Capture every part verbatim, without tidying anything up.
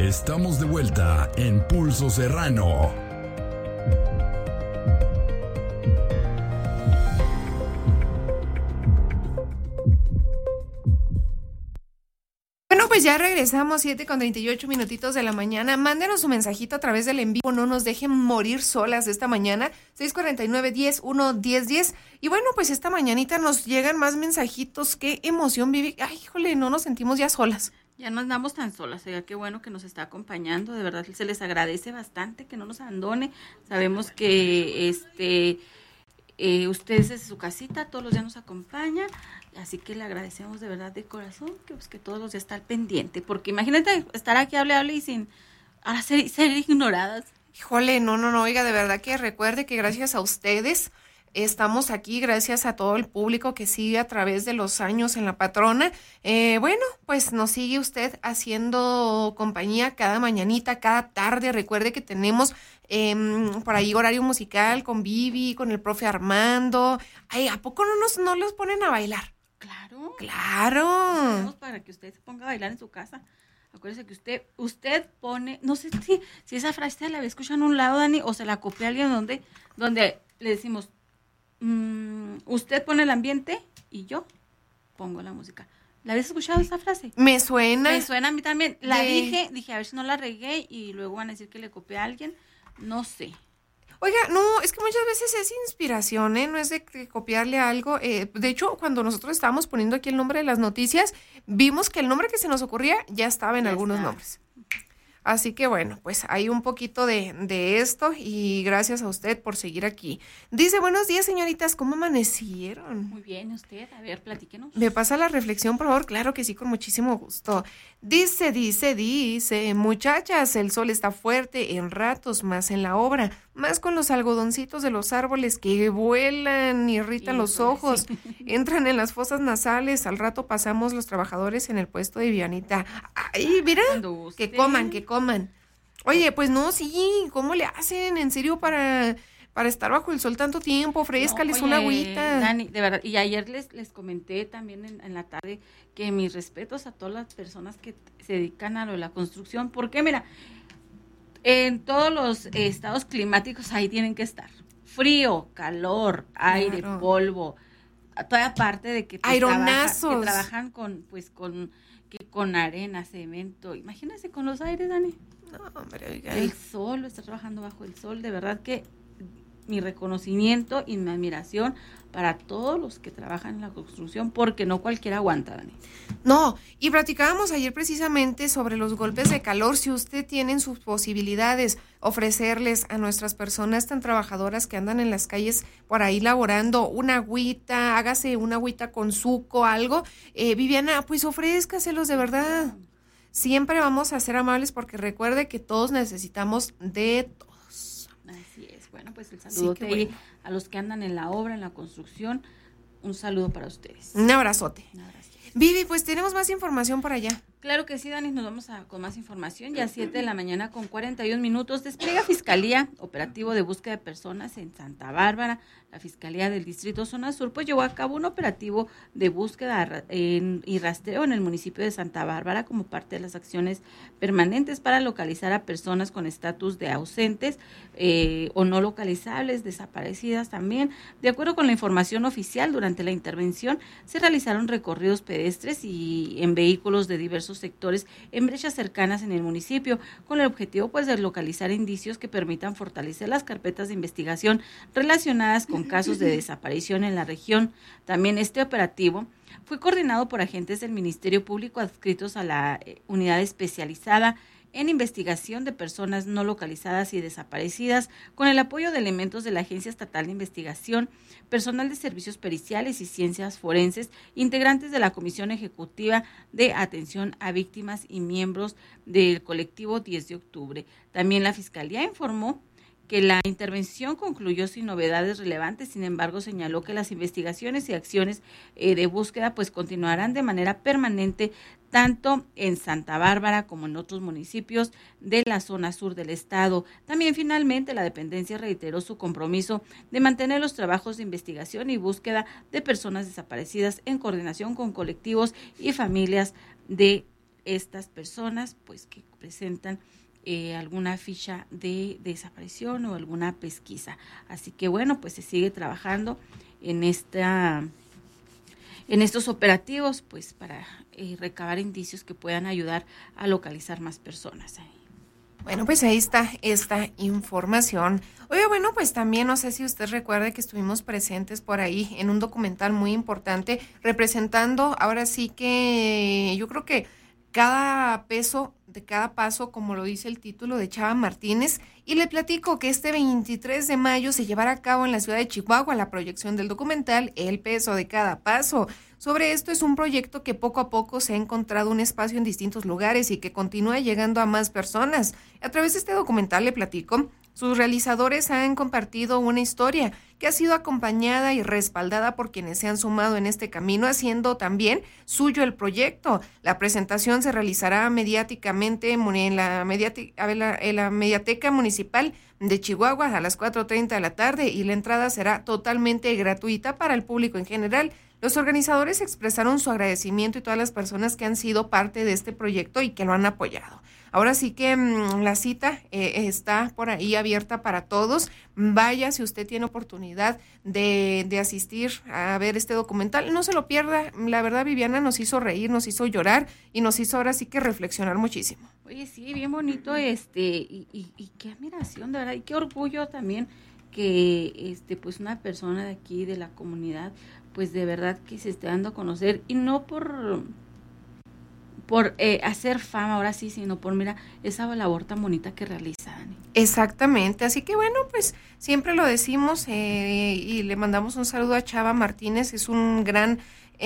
Estamos de vuelta en Pulso Serrano. Bueno, pues ya regresamos, siete con treinta y ocho minutitos de la mañana. Mándenos su mensajito a través del en vivo, no nos dejen morir solas esta mañana. seis cuarenta y nueve, diez, uno, diez, diez. Y bueno, pues esta mañanita nos llegan más mensajitos. Qué emoción, Vivi. Ay, híjole, no nos sentimos ya solas. Ya no andamos tan solas, oiga, qué bueno que nos está acompañando, de verdad se les agradece bastante que no nos abandone. Sabemos que este eh, usted desde su casita todos los días nos acompaña, así que le agradecemos de verdad de corazón que, pues, que todos los días está al pendiente, porque imagínate estar aquí, hable, hable y sin ahora ser, ser ignoradas. Híjole, no, no, no, oiga, de verdad que recuerde que gracias a ustedes estamos aquí, gracias a todo el público que sigue a través de los años en La Patrona. Eh, bueno, pues nos sigue usted haciendo compañía cada mañanita, cada tarde. Recuerde que tenemos eh, por ahí horario musical con Vivi, con el profe Armando. Ay, ¿a poco no nos no los ponen a bailar? Claro. Claro. Para que usted se ponga a bailar en su casa. Acuérdese que usted usted pone, no sé si, si esa frase la había escuchado en un lado, Dani, o se la copió a alguien donde, donde le decimos, mmm, usted pone el ambiente y yo pongo la música. ¿La habías escuchado esa frase? Me suena. Me suena a mí también. La de... dije, dije a ver si no la regué y luego van a decir que le copié a alguien. No sé. Oiga, no, es que muchas veces es inspiración, ¿eh? No es de copiarle algo. Eh, de hecho, cuando nosotros estábamos poniendo aquí el nombre de las noticias, vimos que el nombre que se nos ocurría ya estaba en ya algunos está. nombres. Así que bueno, pues hay un poquito de, de esto y gracias a usted por seguir aquí. Dice, buenos días, señoritas, ¿cómo amanecieron? Muy bien, usted, a ver, platíquenos. ¿Me pasa la reflexión, por favor? Claro que sí, con muchísimo gusto. Dice, dice, dice, muchachas, el sol está fuerte en ratos, más en la obra, más con los algodoncitos de los árboles que vuelan, irritan los ojos, entran en las fosas nasales, al rato pasamos los trabajadores en el puesto de Vivianita. Ay, mira, que coman, que coman. Oye, pues no, sí, ¿cómo le hacen? En serio, para... para estar bajo el sol tanto tiempo, frescales no, una oye, agüita. Dani, de verdad, y ayer les les comenté también en, en la tarde que mis respetos a todas las personas que se dedican a lo de la construcción, porque mira, en todos los eh, estados climáticos ahí tienen que estar. Frío, calor, aire, claro. polvo, toda parte de que, pues, Aironazos. Trabaja, que trabajan con, pues, con, que, con arena, cemento. Imagínense con los aires, Dani. No, hombre, oiga. El sol, está trabajando bajo el sol, de verdad que mi reconocimiento y mi admiración para todos los que trabajan en la construcción, porque no cualquiera aguanta, Dani. No, y platicábamos ayer precisamente sobre los golpes de calor. Si usted tiene en sus posibilidades ofrecerles a nuestras personas tan trabajadoras que andan en las calles por ahí laborando una agüita, hágase una agüita con suco, algo, eh, Viviana, pues ofrézcaselos de verdad. Siempre vamos a ser amables porque recuerde que todos necesitamos de todo. Así es, bueno, pues el saludo sí, bueno. A los que andan en la obra, en la construcción, un saludo para ustedes. Un abrazote. Un abrazote. Vivi, pues tenemos más información por allá. Claro que sí, Dani, nos vamos a, con más información. Ya siete de la mañana con cuarenta y un minutos. Despliega Fiscalía, operativo de búsqueda de personas en Santa Bárbara. La Fiscalía del Distrito Zona Sur pues llevó a cabo un operativo de búsqueda en, y rastreo en el municipio de Santa Bárbara como parte de las acciones permanentes para localizar a personas con estatus de ausentes eh, o no localizables, desaparecidas también. De acuerdo con la información oficial, durante la intervención se realizaron recorridos pedestres y en vehículos de diversos sectores en brechas cercanas en el municipio, con el objetivo pues de localizar indicios que permitan fortalecer las carpetas de investigación relacionadas con casos de desaparición en la región. También este operativo fue coordinado por agentes del Ministerio Público adscritos a la eh, unidad especializada en investigación de personas no localizadas y desaparecidas, con el apoyo de elementos de la Agencia Estatal de Investigación, personal de servicios periciales y ciencias forenses, integrantes de la Comisión Ejecutiva de Atención a Víctimas y miembros del colectivo diez de octubre. También la Fiscalía informó que la intervención concluyó sin novedades relevantes, sin embargo señaló que las investigaciones y acciones eh, de búsqueda pues continuarán de manera permanente tanto en Santa Bárbara como en otros municipios de la zona sur del estado. También finalmente la dependencia reiteró su compromiso de mantener los trabajos de investigación y búsqueda de personas desaparecidas en coordinación con colectivos y familias de estas personas pues que presentan eh, alguna ficha de desaparición o alguna pesquisa. Así que bueno, pues se sigue trabajando en esta en estos operativos pues para eh, recabar indicios que puedan ayudar a localizar más personas. Bueno, pues ahí está esta información. Oye, bueno, pues también no sé si usted recuerda que estuvimos presentes por ahí en un documental muy importante representando, ahora sí que yo creo que cada peso de cada paso, como lo dice el título de Chava Martínez, y le platico que este veintitrés de mayo se llevará a cabo en la ciudad de Chihuahua la proyección del documental El peso de cada paso. Sobre esto es un proyecto que poco a poco se ha encontrado un espacio en distintos lugares y que continúa llegando a más personas. A través de este documental le platico, sus realizadores han compartido una historia que ha sido acompañada y respaldada por quienes se han sumado en este camino, haciendo también suyo el proyecto. La presentación se realizará mediáticamente en la, mediati- en la Mediateca Municipal de Chihuahua a las cuatro treinta de la tarde y la entrada será totalmente gratuita para el público en general. Los organizadores expresaron su agradecimiento y todas las personas que han sido parte de este proyecto y que lo han apoyado. Ahora sí que mmm, la cita eh, está por ahí abierta para todos. Vaya, si usted tiene oportunidad de, de asistir a ver este documental, no se lo pierda. La verdad, Viviana nos hizo reír, nos hizo llorar y nos hizo ahora sí que reflexionar muchísimo. Oye, sí, bien bonito, este, y, y, y qué admiración, de verdad, y qué orgullo también que este pues una persona de aquí, de la comunidad, pues de verdad que se esté dando a conocer, y no por por eh, hacer fama ahora sí, sino por, mira, esa labor tan bonita que realiza, Dani. Exactamente, así que bueno, pues siempre lo decimos eh, y le mandamos un saludo a Chava Martínez, es un gran,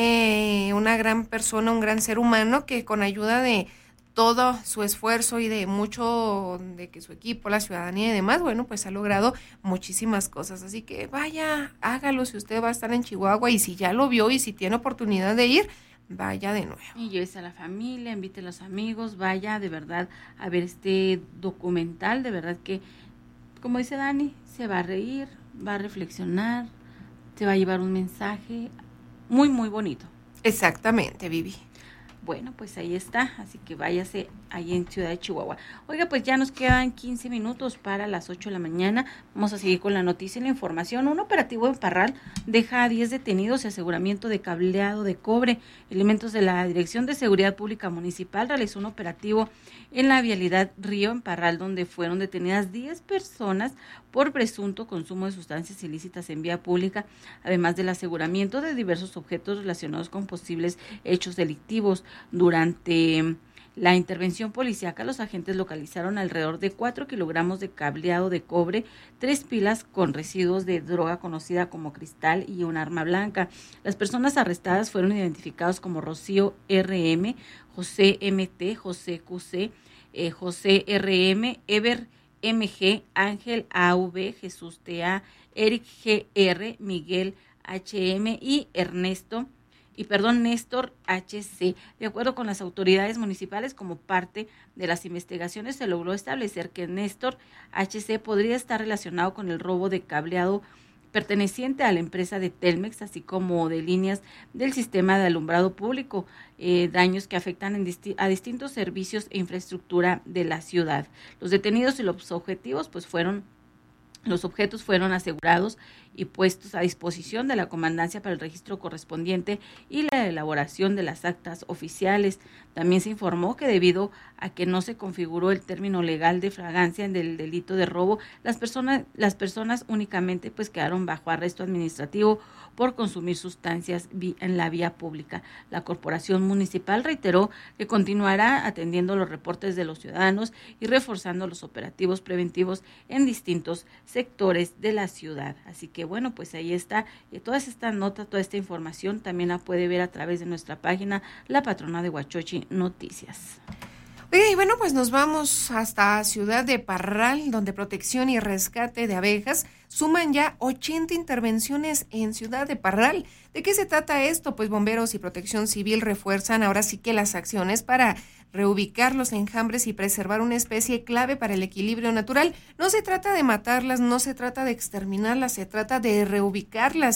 eh, una gran persona, un gran ser humano que con ayuda de todo su esfuerzo y de mucho de que su equipo, la ciudadanía y demás, bueno, pues ha logrado muchísimas cosas, así que vaya, hágalo si usted va a estar en Chihuahua y si ya lo vio y si tiene oportunidad de ir, vaya de nuevo. Y llévese a la familia, invite a los amigos, vaya de verdad a ver este documental, de verdad que, como dice Dani, se va a reír, va a reflexionar, se va a llevar un mensaje muy, muy bonito. Exactamente, Vivi. Bueno, pues ahí está, así que váyase ahí en Ciudad de Chihuahua. Oiga, pues ya nos quedan quince minutos para las ocho de la mañana. Vamos a seguir con la noticia y la información. Un operativo en Parral deja a diez detenidos y aseguramiento de cableado de cobre. Elementos de la Dirección de Seguridad Pública Municipal realizó un operativo en la vialidad Río en Parral, donde fueron detenidas diez personas por presunto consumo de sustancias ilícitas en vía pública, además del aseguramiento de diversos objetos relacionados con posibles hechos delictivos. Durante la intervención policíaca, los agentes localizaron alrededor de cuatro kilogramos de cableado de cobre, tres pilas con residuos de droga conocida como cristal y un arma blanca. Las personas arrestadas fueron identificadas como Rocío R M, José M T, José Q C, eh, José R M, Ever M G, Ángel A V, Jesús T A, Eric G R, Miguel H M y Ernesto y perdón, Néstor H C. De acuerdo con las autoridades municipales, como parte de las investigaciones, se logró establecer que Néstor H C podría estar relacionado con el robo de cableado perteneciente a la empresa de Telmex, así como de líneas del sistema de alumbrado público, eh, daños que afectan en disti- a distintos servicios e infraestructura de la ciudad. Los detenidos y los objetivos, pues fueron Los objetos fueron asegurados y puestos a disposición de la comandancia para el registro correspondiente y la elaboración de las actas oficiales. También se informó que debido a que no se configuró el término legal de fragancia del delito de robo, las personas, las personas únicamente pues quedaron bajo arresto administrativo por consumir sustancias en la vía pública. La corporación municipal reiteró que continuará atendiendo los reportes de los ciudadanos y reforzando los operativos preventivos en distintos sectores de la ciudad. Así que bueno, pues ahí está, y todas estas notas, toda esta información también la puede ver a través de nuestra página, La Patrona de Huachochi Noticias. Oye, y bueno, pues nos vamos hasta Ciudad de Parral, donde protección y rescate de abejas suman ya ochenta intervenciones en Ciudad de Parral. ¿De qué se trata esto? Pues bomberos y protección civil refuerzan ahora sí que las acciones para reubicar los enjambres y preservar una especie clave para el equilibrio natural. No se trata de matarlas, no se trata de exterminarlas, se trata de reubicarlas.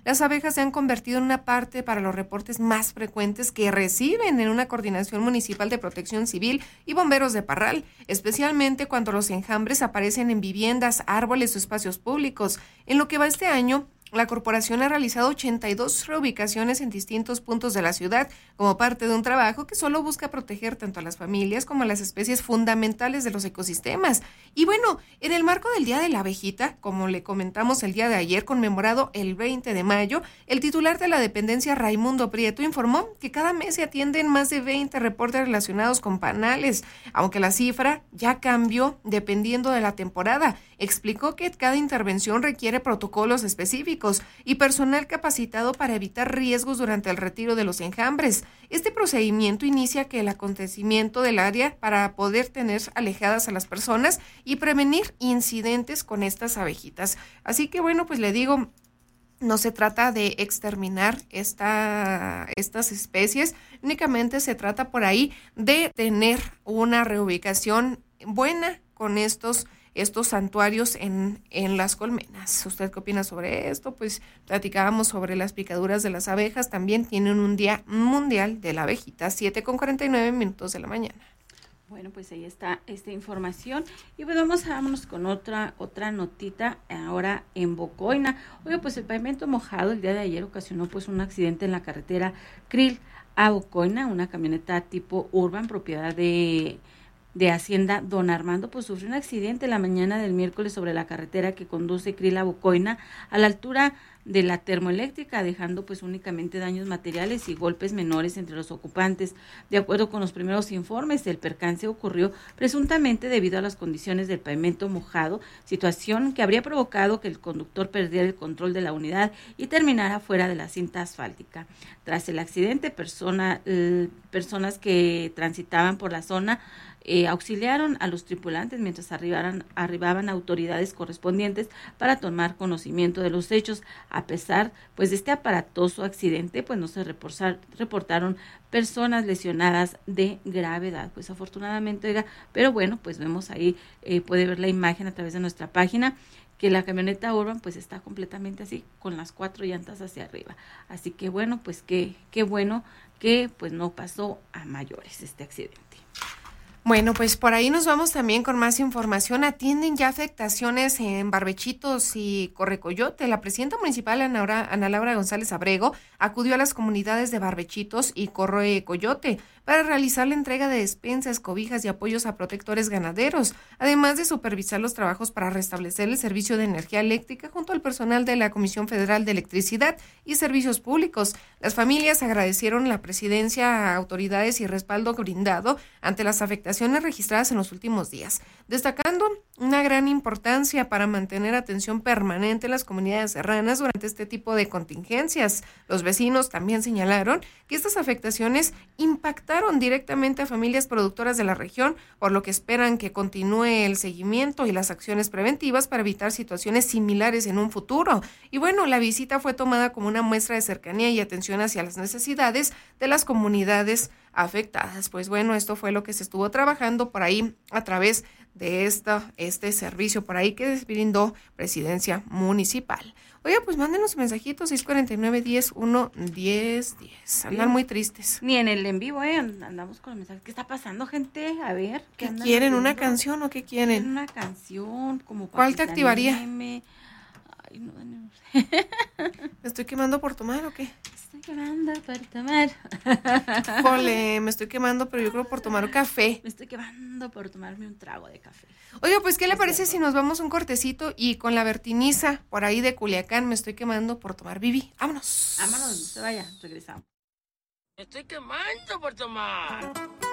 las abejas se han convertido en una parte para los reportes más frecuentes que reciben en una coordinación municipal de protección civil y bomberos de Parral, especialmente cuando los enjambres aparecen en viviendas, árboles o espacios públicos. En lo que va este año, la corporación ha realizado ochenta y dos reubicaciones en distintos puntos de la ciudad como parte de un trabajo que solo busca proteger tanto a las familias como a las especies fundamentales de los ecosistemas. Y bueno, en el marco del Día de la Abejita, como le comentamos el día de ayer, conmemorado el veinte de mayo, el titular de la dependencia, Raimundo Prieto, informó que cada mes se atienden más de veinte reportes relacionados con panales, aunque la cifra ya cambió dependiendo de la temporada. Explicó que cada intervención requiere protocolos específicos y personal capacitado para evitar riesgos durante el retiro de los enjambres. Este procedimiento inicia que el acontecimiento del área para poder tener alejadas a las personas y prevenir incidentes con estas abejitas. Así que bueno, pues le digo, no se trata de exterminar esta, estas especies, únicamente se trata por ahí de tener una reubicación buena con estos estos santuarios en, en las colmenas. ¿Usted qué opina sobre esto? Pues platicábamos sobre las picaduras de las abejas, también tienen un día mundial de la abejita, siete con cuarenta y nueve minutos de la mañana. Bueno, pues ahí está esta información. Y pues vamos a vámonos con otra, otra notita ahora en Bocoina. Oye, pues el pavimento mojado el día de ayer ocasionó pues un accidente en la carretera Krill a Bocoina, una camioneta tipo Urban, propiedad de de Hacienda Don Armando, pues sufrió un accidente la mañana del miércoles sobre la carretera que conduce Krill a Bocoina a la altura de la termoeléctrica, dejando pues únicamente daños materiales y golpes menores entre los ocupantes. De acuerdo con los primeros informes, el percance ocurrió presuntamente debido a las condiciones del pavimento mojado, situación que habría provocado que el conductor perdiera el control de la unidad y terminara fuera de la cinta asfáltica. Tras el accidente, persona, eh, personas que transitaban por la zona Eh, auxiliaron a los tripulantes mientras arribaran, arribaban autoridades correspondientes para tomar conocimiento de los hechos. A pesar pues de este aparatoso accidente, pues no se reportar, reportaron personas lesionadas de gravedad. Pues afortunadamente, oiga, pero bueno, pues vemos ahí, eh, puede ver la imagen a través de nuestra página, que la camioneta Urban pues está completamente así, con las cuatro llantas hacia arriba. Así que bueno, pues qué, qué bueno que pues no pasó a mayores este accidente. Bueno, pues por ahí nos vamos también con más información. Atienden ya afectaciones en Barbechitos y Correcoyote. La presidenta municipal, Ana Laura, Ana Laura González Abrego, acudió a las comunidades de Barbechitos y Correcoyote para realizar la entrega de despensas, cobijas y apoyos a protectores ganaderos, además de supervisar los trabajos para restablecer el servicio de energía eléctrica junto al personal de la Comisión Federal de Electricidad y Servicios Públicos. Las familias agradecieron la presidencia, autoridades y respaldo brindado ante las afectaciones registradas en los últimos días, destacando una gran importancia para mantener atención permanente en las comunidades serranas durante este tipo de contingencias. Los vecinos también señalaron que estas afectaciones impactaron directamente a familias productoras de la región, por lo que esperan que continúe el seguimiento y las acciones preventivas para evitar situaciones similares en un futuro. Y bueno, la visita fue tomada como una muestra de cercanía y atención hacia las necesidades de las comunidades afectadas. Pues bueno, esto fue lo que se estuvo trabajando por ahí a través de esta, este servicio por ahí que brindó Presidencia Municipal. Oye, pues mándenos mensajitos, seis cuatro nueve, diez, uno, diez, diez. Andan muy tristes. Ni en el en vivo, eh, andamos con los mensajes. ¿Qué está pasando, gente? A ver. ¿Qué, ¿Qué quieren? ¿Una canción o qué quieren? Una canción, como ¿cuál te activaría? Ay, no, no. ¿Me estoy quemando por tomar o qué? Estoy quemando por tomar. Jole, me estoy quemando, pero yo creo por tomar café. Me estoy quemando por tomarme un trago de café. Oiga, pues, ¿qué le parece si nos vamos un cortecito y con la Bertiniza por ahí de Culiacán, me estoy quemando por tomar Vivi? Vámonos. Vámonos, no se vaya, regresamos. Me estoy quemando por tomar.